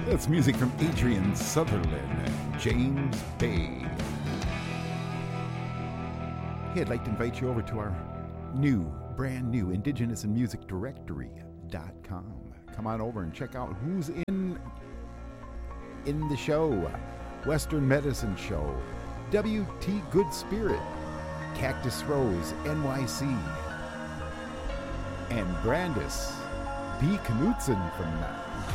That's music from Adrian Sutherland and James Bay. Hey, I'd like to invite you over to our brand new indigenousinmusicdirectory.com. Come on over and check out who's in the show. Western Medicine Show, W.T. Good Spirit, Cactus Rose, NYC, and Brandis B. Knudsen from